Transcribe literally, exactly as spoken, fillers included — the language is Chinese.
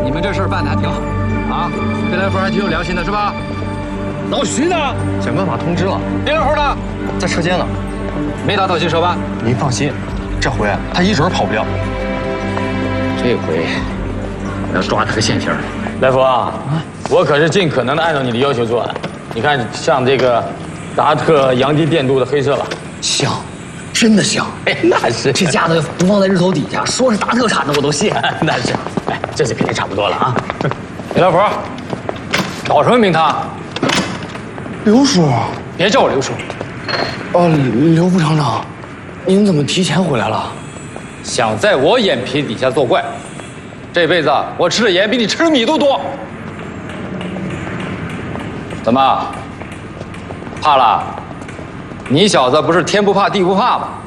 你们这事儿办的还挺好，啊，飞来福还挺有良心的，是吧？老徐呢？ 想办法通知了。 别人户呢？ 在车间呢， 没打到金蛇吧？ 您放心，这回他一准跑不掉。 这回我要抓他个现行。 来福啊，我可是尽可能的按照你的要求做的。你看，像这个达特洋基电镀的黑色吧， 香，真的香。 哎，那是这架子不放在日头底下，说是达特产的我都信。 那是，哎，这就肯定差不多了啊。李来福，搞什么名堂？ 刘叔， 别叫我刘叔。 哦，刘副厂长，您怎么提前回来了？ 想在我眼皮底下作怪，这辈子我吃的盐比你吃的米都多。怎么？怕了？你小子不是天不怕地不怕吗？